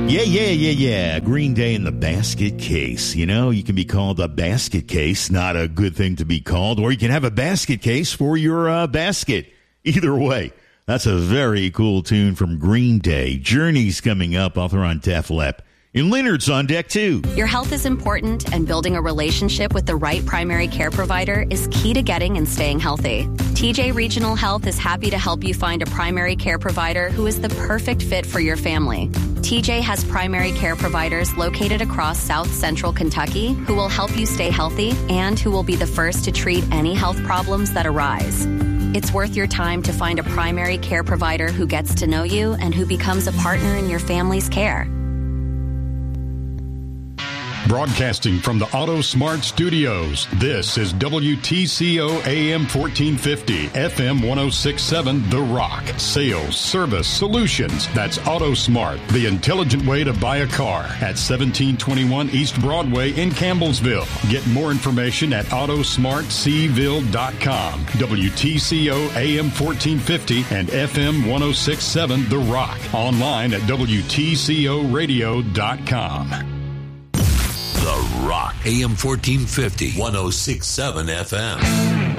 Yeah. Green Day in the Basket Case. You know, you can be called a basket case, not a good thing to be called, or you can have a basket case for your basket. Either way, that's a very cool tune from Green Day. Journey's coming up. Author on Def Leppard. And Leonard's on deck, too. Your health is important, and building a relationship with the right primary care provider is key to getting and staying healthy. TJ Regional Health is happy to help you find a primary care provider who is the perfect fit for your family. TJ has primary care providers located across South Central Kentucky who will help you stay healthy and who will be the first to treat any health problems that arise. It's worth your time to find a primary care provider who gets to know you and who becomes a partner in your family's care. Broadcasting from the Auto Smart Studios, this is WTCO AM 1450, FM 1067, The Rock. Sales, service, solutions. That's Auto Smart, the intelligent way to buy a car at 1721 East Broadway in Campbellsville. Get more information at autosmartseville.com. WTCO AM 1450 and FM 1067, The Rock. Online at WTCOradio.com. The Rock, AM 1450, 1067 FM.